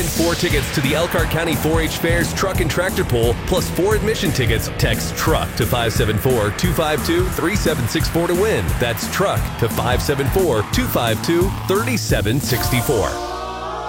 Win 4 tickets to the Elkhart County 4-H Fair's Truck and Tractor Pull, plus 4 admission tickets. Text TRUCK to 574-252-3764 to win. That's TRUCK to 574-252-3764.